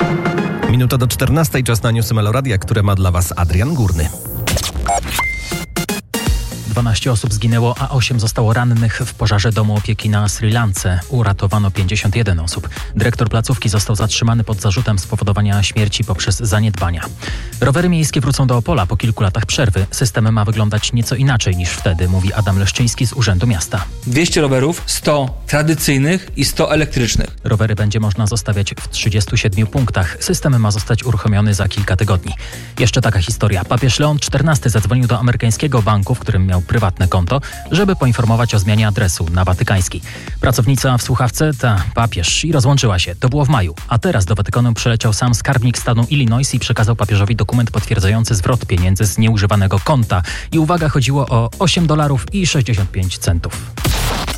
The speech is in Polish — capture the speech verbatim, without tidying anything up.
Minuta do czternastej, czas na newsy Meloradia, które ma dla Was Adrian Górny. dwanaście osób zginęło, a osiem zostało rannych w pożarze domu opieki na Sri Lance. Uratowano pięćdziesiąt jeden osób. Dyrektor placówki został zatrzymany pod zarzutem spowodowania śmierci poprzez zaniedbania. Rowery miejskie wrócą do Opola po kilku latach przerwy. System ma wyglądać nieco inaczej niż wtedy, mówi Adam Leszczyński z Urzędu Miasta. dwieście rowerów, sto tradycyjnych i sto elektrycznych. Rowery będzie można zostawiać w trzydziestu siedmiu punktach. System ma zostać uruchomiony za kilka tygodni. Jeszcze taka historia. Papież Leon czternasty zadzwonił do amerykańskiego banku, w którym miał prywatne konto, żeby poinformować o zmianie adresu na watykański. Pracownica w słuchawce, ta papież, i rozłączyła się. To było w maju. A teraz do Watykanu przyleciał sam skarbnik stanu Illinois i przekazał papieżowi dokument potwierdzający zwrot pieniędzy z nieużywanego konta. I uwaga, chodziło o osiem dolarów i sześćdziesiąt pięć centów.